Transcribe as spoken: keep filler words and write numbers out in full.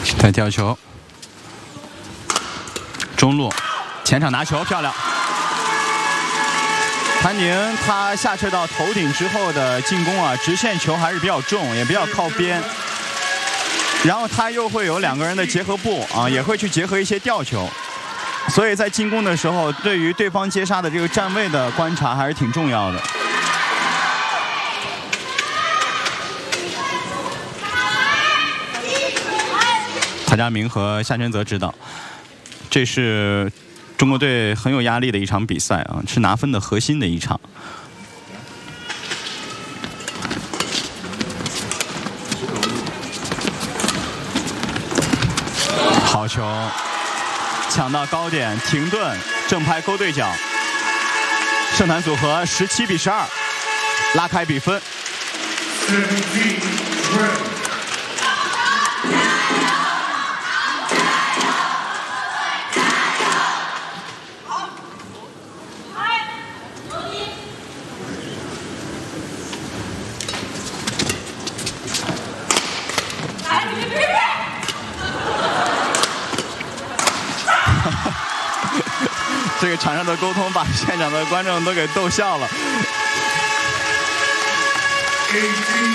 再吊球，中路，前场拿球，漂亮。谭宁他下撤到头顶之后的进攻啊，直线球还是比较重，也比较靠边。然后他又会有两个人的结合部啊，也会去结合一些吊球。所以在进攻的时候，对于对方接杀的这个站位的观察还是挺重要的。蔡佳明和夏全泽指导，这是中国队很有压力的一场比赛啊，是拿分的核心的一场。好球！抢到高点，停顿，正拍勾对角，胜盘组合十七比十二，拉开比分。这个场上的沟通把现场的观众都给逗笑了。